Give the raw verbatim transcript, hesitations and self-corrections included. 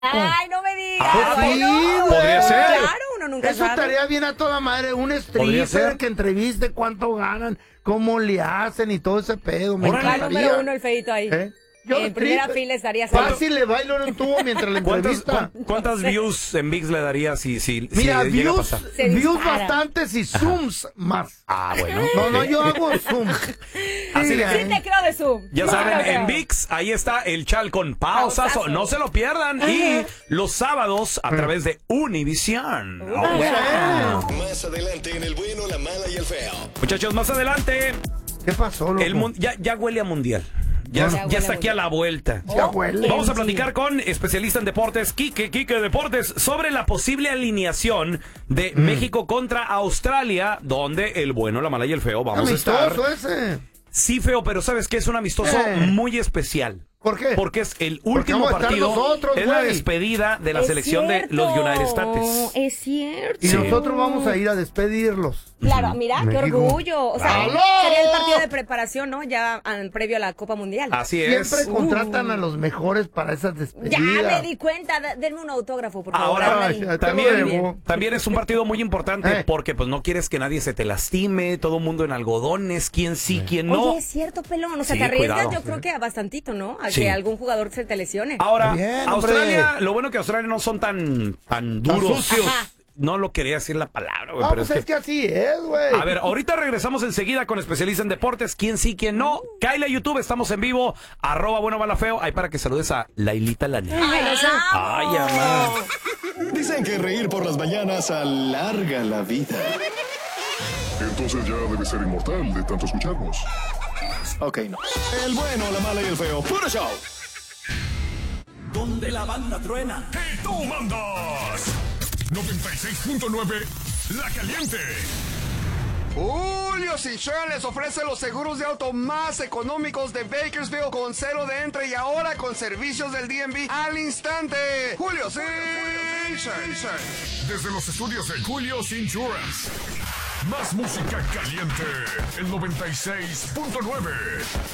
Ay, no me digas. Ah, Ay, sí, no, podría ser. Claro, uno nunca Eso sabe. estaría bien a toda madre. Un Podría stripper ser. que entreviste cuánto ganan, cómo le hacen y todo ese pedo. Me Órale. Va encantaría. número uno el feito ahí. ¿Eh? Yo En primera stripper. fila estaría Fácil le bailo en un tubo mientras la ¿Cuántas, entrevista. cuán- ¿Cuántas views en VIX le daría si, si, si Mira, llega a views, pasar? Se views dispara. bastantes y zooms más. Ah, bueno. No, no, ok. yo hago zoom. Así Sí, le- Sí te creo de Zoom. Ya Sí te saben, creo. en VIX, ahí está el chal con pausazo. Pausazo. No se lo pierdan. Y los sábados a través de Univision. Ah, bueno. Más adelante en El Bueno, la Mala y el Feo. Muchachos, más adelante, ¿Qué pasó, loco? el mun- ya, ya huele a mundial. Ya, Ya ya huele está a aquí a la vuelta. Ya huele. Vamos a platicar con especialista en deportes, Quique, Quique Deportes, sobre la posible alineación de México contra Australia, donde el bueno, la mala y el feo vamos a estar. Amistoso ese. Sí, feo, pero ¿sabes qué? Es un amistoso Eh. muy especial. ¿Por qué? Porque es el Porque último vamos a estar partido, nosotros, es la güey. despedida de la Es selección de cierto, los United States. Es cierto. Y Sí. nosotros vamos a ir a despedirlos. Claro, mira, qué México. orgullo. O sea, ¡Aló! sería el partido de preparación, ¿no? Ya al- previo a la Copa Mundial. Así es. Siempre contratan a los mejores para esas despedidas. Ya me di cuenta. D- Denme un autógrafo, por favor. Ahora, Ay, ándale. ya te lo también, debo. también es un partido muy importante Eh. porque pues no quieres que nadie se te lastime, todo el mundo en algodones, quién sí, quién no. Oye, es cierto, pelón. O sea, Sí, te arriesgas, cuidado. yo creo que a bastantito, ¿no? A Sí. que algún jugador se te lesione. Ahora, Bien, Australia, hombre. lo bueno que Australia no son tan, tan Tan duros. sucios. Ajá. No lo quería decir la palabra, güey, No, pero pues es es que... que así es, güey. A ver, ahorita regresamos enseguida con especialista en deportes, quién sí, quién no. Kyle a YouTube, estamos en vivo, arroba bueno mala feo, ahí para que saludes a Lailita Lana. Ay, los amo. Ay, amá. Dicen que reír por las mañanas alarga la vida. Entonces ya debe ser inmortal de tanto escucharnos. Ok, no. El Bueno, la Mala y el Feo. ¡Puro show! Donde la banda truena. ¡Y tú mandas! noventa y seis punto nueve La Caliente. Julio Citroën les ofrece los seguros de auto más económicos de Bakersfield con cero de entre y ahora con servicios del D M V al instante. Julio Citroën. Desde los estudios de Julio's Insurance. Más música caliente. El noventa y seis punto nueve.